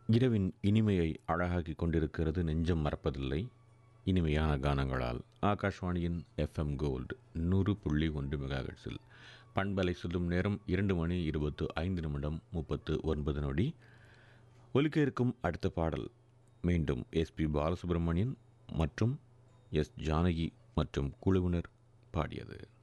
இரவின் இனிமையை அழகாக்கிக் கொண்டிருக்கிறது நெஞ்சம் மறப்பதில்லை இனிமையான கானங்களால். ஆகாஷ்வாணியின் எஃப்எம் கோல்டு 100.1 மெகாஹெர்ட்ஸில் பண்பலை சொல்லும் நேரம் 2 மணி 25 நிமிடம் 39 நொடி. ஒலிக்க இருக்கும் அடுத்த பாடல் மீண்டும் எஸ்பி பாலசுப்ரமணியன் மற்றும் எஸ் ஜானகி மற்றும் குழுவினர் பாடியது.